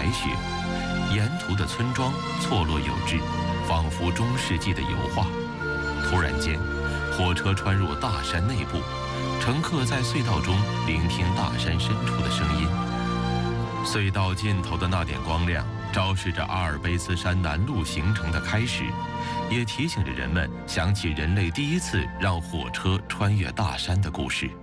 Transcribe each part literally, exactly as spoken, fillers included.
白雪，沿途的村庄错落有致，仿佛中世纪的油画。突然间，火车穿入大山内部，乘客在隧道中聆听大山深处的声音。隧道尽头的那点光亮，昭示着阿尔卑斯山南路形成的开始，也提醒着人们想起人类第一次让火车穿越大山的故事。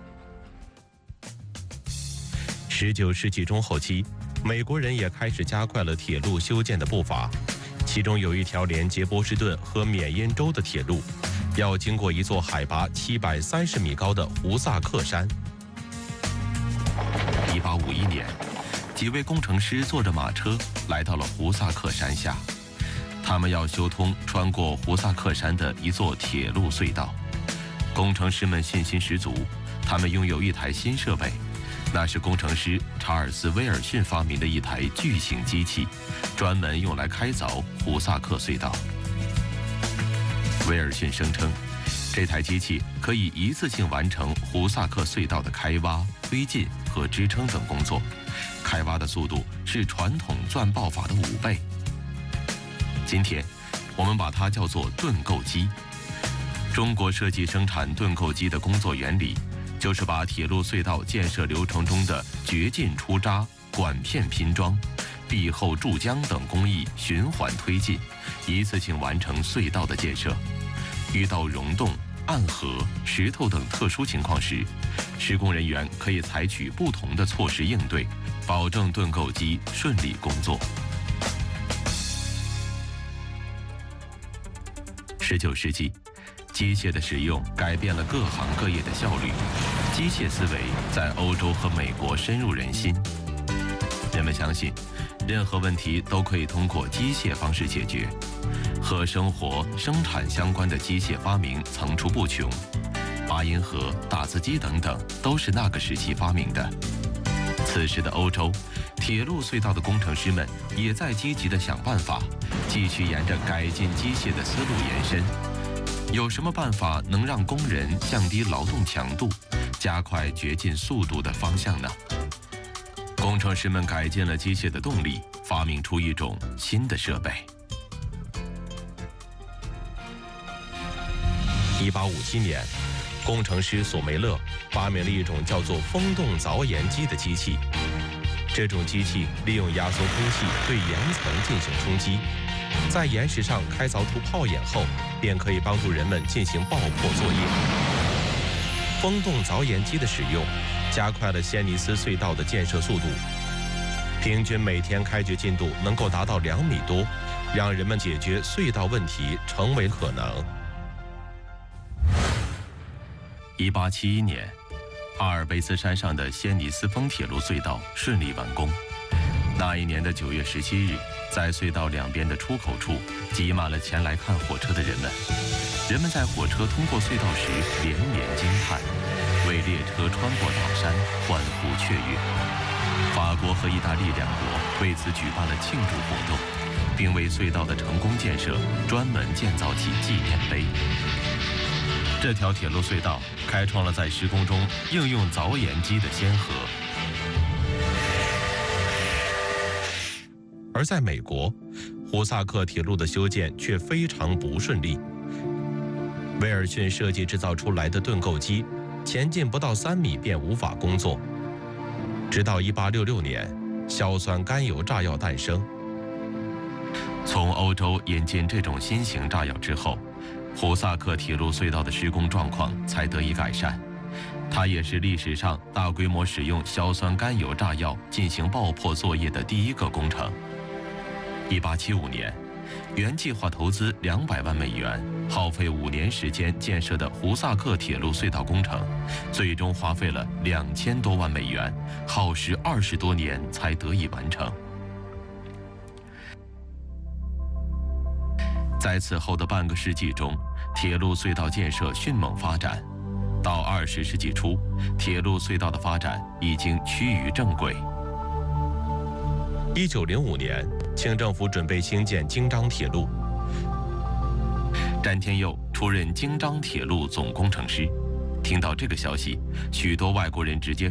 十九世纪中后期，美国人也开始加快了铁路修建的步伐，其中有一条连接波士顿和缅因州的铁路，要经过一座海拔七百三十米高的胡萨克山。一八五一年，几位工程师坐着马车来到了胡萨克山下，他们要修通穿过胡萨克山的一座铁路隧道。工程师们信心十足，他们拥有一台新设备，那是工程师查尔斯·威尔逊发明的一台巨型机器，专门用来开凿胡萨克隧道。威尔逊声称，这台机器可以一次性完成胡萨克隧道的开挖、推进和支撑等工作，开挖的速度是传统钻爆法的五倍。今天，我们把它叫做盾构机。中国设计生产盾构机的工作原理，就是把铁路隧道建设流程中的掘进出渣、管片拼装、壁厚注浆等工艺循环推进，一次性完成隧道的建设。遇到溶洞、暗河、石头等特殊情况时，施工人员可以采取不同的措施应对，保证盾构机顺利工作。十九世纪，机械的使用改变了各行各业的效率，机械思维在欧洲和美国深入人心。人们相信，任何问题都可以通过机械方式解决。和生活生产相关的机械发明层出不穷，八音盒、打字机等等都是那个时期发明的。此时的欧洲，铁路隧道的工程师们也在积极地想办法，继续沿着改进机械的思路延伸。有什么办法能让工人降低劳动强度，加快掘进速度的方向呢？工程师们改进了机械的动力，发明出一种新的设备。一八五七年，工程师索梅勒发明了一种叫做风洞凿岩机的机器。这种机器利用压缩空气对岩层进行冲击，在岩石上开凿出泡眼后，便可以帮助人们进行爆破作业。风洞凿岩机的使用，加快了仙尼斯隧道的建设速度，平均每天开掘进度能够达到两米多，让人们解决隧道问题成为可能。一八七一年，阿尔卑斯山上的仙尼斯峰铁路隧道顺利完工。那一年的九月十七日，在隧道两边的出口处挤满了前来看火车的人们。人们在火车通过隧道时连连惊叹，为列车穿过大山欢呼雀跃。法国和意大利两国为此举办了庆祝活动，并为隧道的成功建设专门建造起纪念碑。这条铁路隧道开创了在施工中应用凿岩机的先河。而在美国，胡萨克铁路的修建却非常不顺利。威尔逊设计制造出来的盾构机，前进不到三米便无法工作。直到一八六六年，硝酸甘油炸药诞生。从欧洲引进这种新型炸药之后，胡萨克铁路隧道的施工状况才得以改善。它也是历史上大规模使用硝酸甘油炸药进行爆破作业的第一个工程。一八七五年，原计划投资两百万美元，耗费五年时间建设的胡萨克铁路隧道工程，最终花费了两千多万美元，耗时二十多年才得以完成。在此后的半个世纪中，铁路隧道建设迅猛发展。到二十世纪初，铁路隧道的发展已经趋于正轨。一九零五年，清政府准备兴建京张铁路，詹天佑出任京张铁路总工程师。听到这个消息，许多外国人直接